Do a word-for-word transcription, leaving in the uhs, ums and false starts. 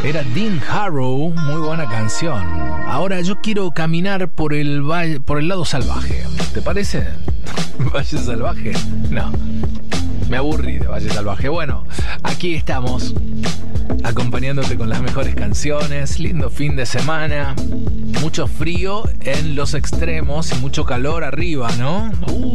Era Dean Harrow, muy buena canción. Ahora yo quiero caminar por el valle, por el lado salvaje. ¿Te parece? ¿Valle salvaje? No. Me aburrí de Valle Salvaje. Bueno, aquí estamos, acompañándote con las mejores canciones. Lindo fin de semana. Mucho frío en los extremos y mucho calor arriba, ¿no? Uh,